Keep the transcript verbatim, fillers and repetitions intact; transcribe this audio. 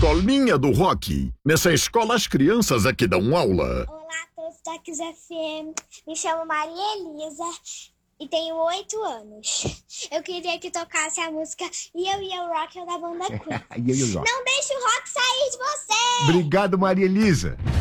Escolinha do Rock. Nessa escola as crianças é que dão aula. Olá a todos da Kiss F M. Me chamo Maria Elisa e tenho oito anos. Eu queria que tocasse a música E Eu e Eu Rock da banda Queen. E eu e o rock. Não deixe o rock sair de você! Obrigado, Maria Elisa.